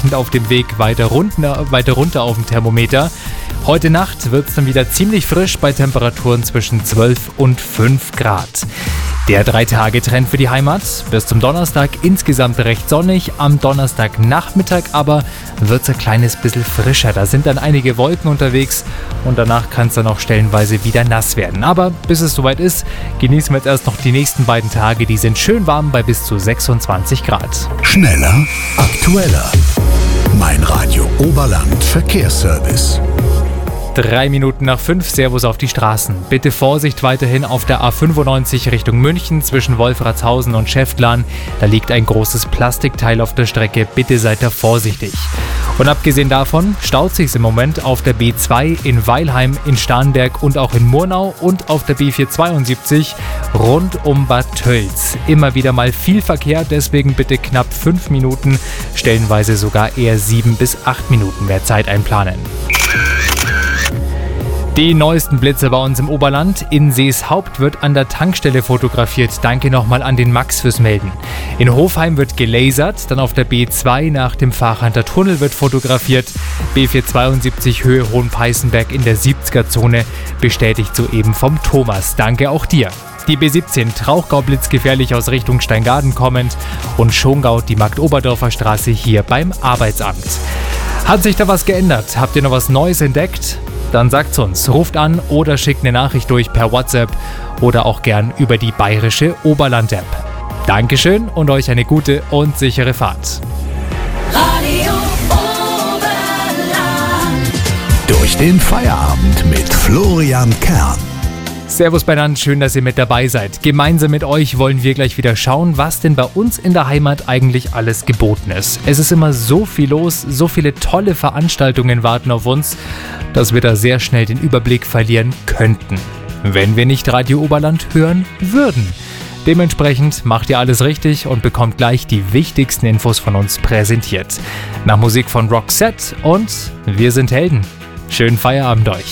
dementsprechend auf dem Weg weiter runter auf dem Thermometer. Heute Nacht wird es dann wieder ziemlich frisch bei Temperaturen zwischen 12 und 5 Grad. Der 3-Tage-Trend für die Heimat. Bis zum Donnerstag insgesamt recht sonnig. Am Donnerstagnachmittag aber wird es ein kleines bisschen frischer. Da sind dann einige Wolken unterwegs und danach kann es dann auch stellenweise wieder nass werden. Aber bis es soweit ist, genießen wir jetzt erst noch die nächsten beiden Tage. Die sind schön warm bei bis zu 26 Grad. Schneller, aktueller. Mein Radio Oberland Verkehrsservice. 3 Minuten nach 5, Servus auf die Straßen. Bitte Vorsicht weiterhin auf der A95 Richtung München zwischen Wolfratshausen und Schäftlarn. Da liegt ein großes Plastikteil auf der Strecke. Bitte seid da vorsichtig. Und abgesehen davon staut sich's im Moment auf der B2 in Weilheim, in Starnberg und auch in Murnau und auf der B472 rund um Bad Tölz. Immer wieder mal viel Verkehr, deswegen bitte knapp 5 Minuten, stellenweise sogar eher 7 bis 8 Minuten mehr Zeit einplanen. Die neuesten Blitze bei uns im Oberland. In Seeshaupt wird an der Tankstelle fotografiert. Danke nochmal an den Max fürs Melden. In Hofheim wird gelasert. Dann auf der B2 nach dem Fahrhanter Tunnel wird fotografiert. B472 Höhe Hohenpeißenberg in der 70er-Zone. Bestätigt soeben vom Thomas. Danke auch dir. Die B17 Trauchgau blitzgefährlich aus Richtung Steingaden kommend. Und Schongau die Markt-Oberdorfer Straße hier beim Arbeitsamt. Hat sich da was geändert? Habt ihr noch was Neues entdeckt? Dann sagt's uns, ruft an oder schickt eine Nachricht durch per WhatsApp oder auch gern über die bayerische Oberland-App. Dankeschön und euch eine gute und sichere Fahrt. Radio Oberland. Durch den Feierabend mit Florian Kern. Servus beieinander, schön, dass ihr mit dabei seid. Gemeinsam mit euch wollen wir gleich wieder schauen, was denn bei uns in der Heimat eigentlich alles geboten ist. Es ist immer so viel los, so viele tolle Veranstaltungen warten auf uns, dass wir da sehr schnell den Überblick verlieren könnten, wenn wir nicht Radio Oberland hören würden. Dementsprechend macht ihr alles richtig und bekommt gleich die wichtigsten Infos von uns präsentiert. Nach Musik von Roxette und Wir sind Helden. Schönen Feierabend euch.